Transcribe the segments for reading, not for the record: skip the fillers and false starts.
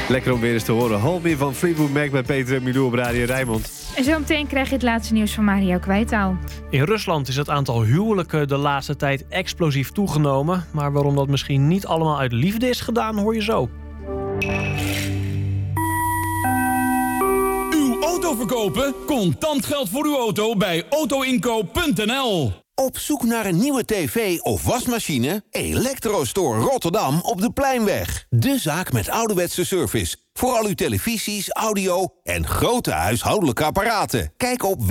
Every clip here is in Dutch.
Lekker om weer eens te horen. Holby van Fleetwood Mac bij Peter en Milou op Radio Rijnmond. En zo meteen krijg je het laatste nieuws van Mario Kwijtaal. In Rusland is het aantal huwelijken de laatste tijd explosief toegenomen. Maar waarom dat misschien niet allemaal uit liefde is gedaan, hoor je zo. Uw auto verkopen? Contant geld voor uw auto bij autoinkoop.nl. Op zoek naar een nieuwe tv of wasmachine? Electrostore Rotterdam op de Pleinweg. De zaak met ouderwetse service. Voor al uw televisies, audio en grote huishoudelijke apparaten. Kijk op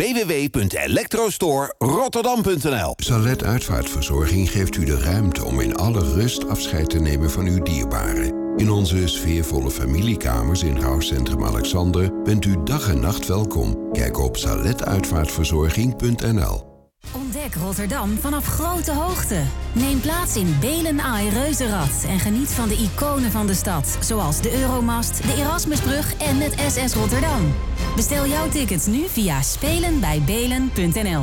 www.electrostorerotterdam.nl. Salet Uitvaartverzorging geeft u de ruimte om in alle rust afscheid te nemen van uw dierbaren. In onze sfeervolle familiekamers in Rouwcentrum Alexander bent u dag en nacht welkom. Kijk op saletuitvaartverzorging.nl. Ontdek Rotterdam vanaf grote hoogte. Neem plaats in Belen Ai Reuzenrad en geniet van de iconen van de stad. Zoals de Euromast, de Erasmusbrug en het SS Rotterdam. Bestel jouw tickets nu via spelenbijbelen.nl.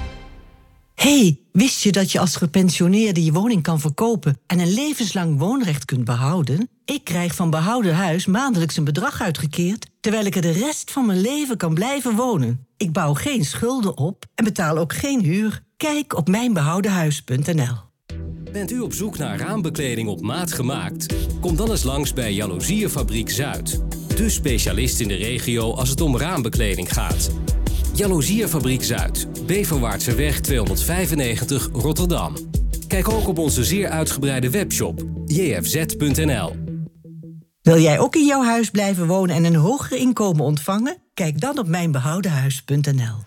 Hey, wist je dat je als gepensioneerde je woning kan verkopen en een levenslang woonrecht kunt behouden? Ik krijg van Behouden Huis maandelijks een bedrag uitgekeerd, terwijl ik er de rest van mijn leven kan blijven wonen. Ik bouw geen schulden op en betaal ook geen huur. Kijk op mijnbehoudenhuis.nl. Bent u op zoek naar raambekleding op maat gemaakt? Kom dan eens langs bij Jaloeziefabriek Zuid. De specialist in de regio als het om raambekleding gaat. Jaloeziefabriek Zuid, Beverwaartseweg 295 Rotterdam. Kijk ook op onze zeer uitgebreide webshop jfz.nl. Wil jij ook in jouw huis blijven wonen en een hoger inkomen ontvangen? Kijk dan op mijnbehoudenhuis.nl.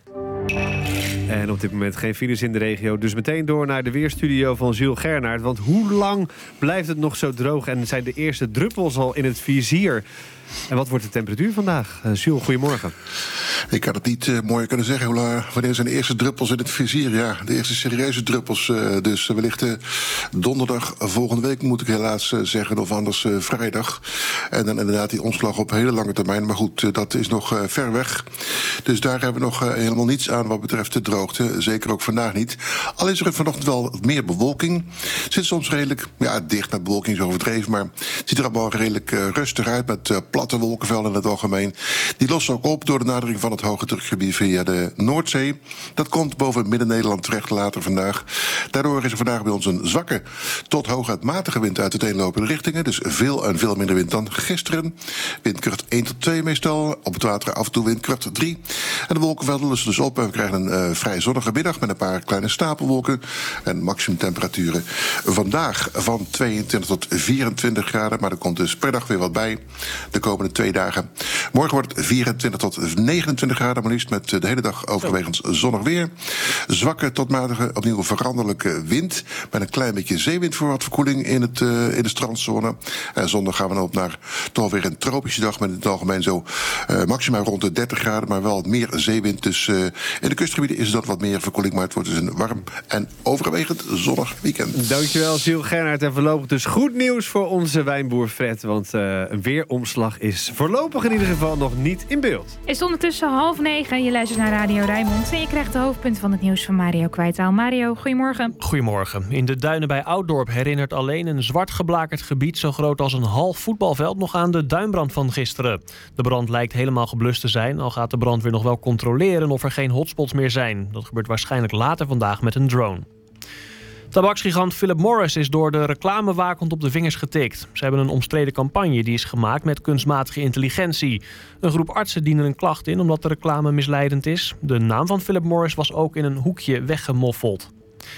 En op dit moment geen files in de regio. Dus meteen door naar de weerstudio van Jules Gernaert. Want hoe lang blijft het nog zo droog en zijn de eerste druppels al in het vizier? En wat wordt de temperatuur vandaag? Jules, goedemorgen. Ik had het niet mooier kunnen zeggen. Wanneer zijn de eerste druppels in het vizier? Ja, de eerste serieuze druppels. Dus wellicht donderdag volgende week moet ik helaas zeggen. Of anders vrijdag. En dan inderdaad die omslag op hele lange termijn. Maar goed, dat is nog ver weg. Dus daar hebben we nog helemaal niets aan wat betreft de droogte. Zeker ook vandaag niet. Al is er vanochtend wel wat meer bewolking. Het zit soms redelijk dicht naar bewolking, is overdreven. Maar het ziet er allemaal redelijk rustig uit met platte wolkenvelden in het algemeen. Die lossen ook op door de nadering van het hoge drukgebied via de Noordzee. Dat komt boven Midden-Nederland terecht later vandaag. Daardoor is er vandaag bij ons een zwakke tot hooguit matige wind uit uiteenlopende richtingen. Dus veel en veel minder wind dan gisteren. Windkracht 1 tot 2 meestal. Op het water af en toe windkracht 3. En de wolkenvelden lossen dus op en we krijgen een vrij zonnige middag met een paar kleine stapelwolken. En maximumtemperaturen vandaag van 22 tot 24 graden. Maar er komt dus per dag weer wat bij de komende 2 dagen. Morgen wordt het 24 tot 29 graden, maar liefst met de hele dag overwegend zonnig weer. Zwakke tot matige, opnieuw veranderlijke wind. Met een klein beetje zeewind voor wat verkoeling in de strandzone. En zondag gaan we op naar toch weer een tropische dag met in het algemeen zo maximaal rond de 30 graden, maar wel wat meer zeewind. Dus in de kustgebieden is dat wat meer verkoeling, maar het wordt dus een warm en overwegend zonnig weekend. Dankjewel, Jules Gernaert. En voorlopig dus goed nieuws voor onze wijnboer Fred, want een weeromslag is voorlopig in ieder geval nog niet in beeld. Is ondertussen 8:30. Je luistert naar Radio Rijnmond en je krijgt de hoofdpunten van het nieuws van Mario Kwijtaal. Mario, goedemorgen. Goedemorgen. In de duinen bij Ouddorp herinnert alleen een zwart geblakerd gebied zo groot als een half voetbalveld nog aan de duinbrand van gisteren. De brand lijkt helemaal geblust te zijn, al gaat de brandweer nog wel controleren of er geen hotspots meer zijn. Dat gebeurt waarschijnlijk later vandaag met een drone. Tabaksgigant Philip Morris is door de reclamewaakhond op de vingers getikt. Ze hebben een omstreden campagne die is gemaakt met kunstmatige intelligentie. Een groep artsen dienen een klacht in omdat de reclame misleidend is. De naam van Philip Morris was ook in een hoekje weggemoffeld.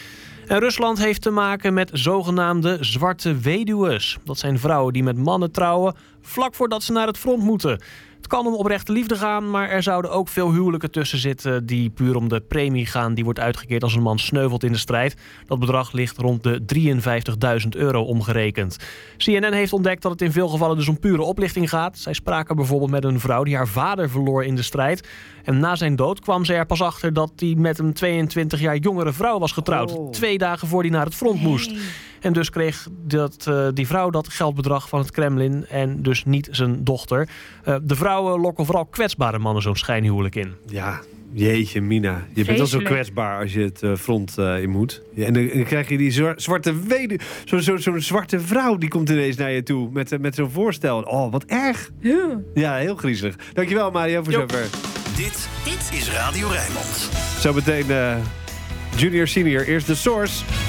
En Rusland heeft te maken met zogenaamde zwarte weduwen. Dat zijn vrouwen die met mannen trouwen vlak voordat ze naar het front moeten. Het kan om oprechte liefde gaan, maar er zouden ook veel huwelijken tussen zitten die puur om de premie gaan die wordt uitgekeerd als een man sneuvelt in de strijd. Dat bedrag ligt rond de €53.000 omgerekend. CNN heeft ontdekt dat het in veel gevallen dus om pure oplichting gaat. Zij spraken bijvoorbeeld met een vrouw die haar vader verloor in de strijd. En na zijn dood kwam ze er pas achter dat hij met een 22 jaar jongere vrouw was getrouwd. 2 dagen voor hij naar het front moest. En dus kreeg die vrouw dat geldbedrag van het Kremlin en dus niet zijn dochter. De vrouwen lokken vooral kwetsbare mannen zo'n schijnhuwelijk in. Ja, Jeetje, Mina. Je bent al zo kwetsbaar als je het front in moet. Ja, en dan krijg je die zwarte zo'n zwarte vrouw die komt ineens naar je toe met zo'n voorstel. Oh, wat erg. Ja, heel griezelig. Dankjewel, Mario, voor zover. Dit is Radio Rijnmond. Zometeen junior, senior. Eerst de Source.